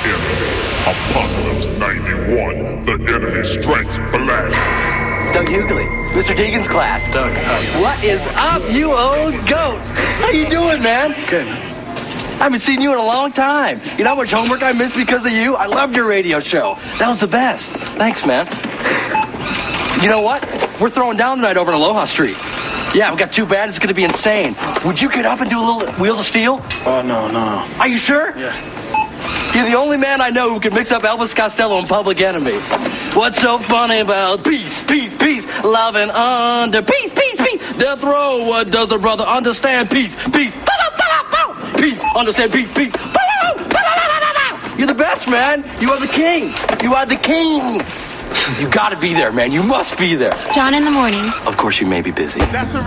Apocalypse 91, the enemy strikes black. Doug Hughley, Mr. Deegan's class. Doug, what is up, you old goat? How you doing, man? Good. I haven't seen you in a long time. You know how much homework I missed because of you? I loved your radio show. That was the best. Thanks, man. You know what? We're throwing down tonight over on Aloha Street. Yeah, we got two bands. It's going to be insane. Would you get up and do a little Wheels of Steel? Oh, no. Are you sure? Yeah. You're the only man I know who can mix up Elvis Costello and Public Enemy. What's so funny about peace, peace, peace, love and under peace, peace, peace, death row? What does a brother understand? Peace, peace, peace, understand peace, peace. You're the best, man. You are the king. You are the king. You gotta be there, man. You must be there. John in the morning. Of course you may be busy.